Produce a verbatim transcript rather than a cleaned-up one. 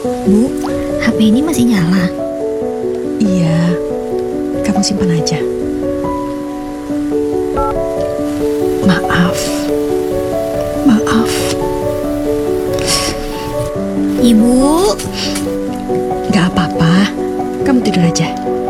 Bu, H P ini masih nyala? Iya, kamu simpan aja. Maaf, maaf. Ibu, Gak apa-apa, kamu tidur aja.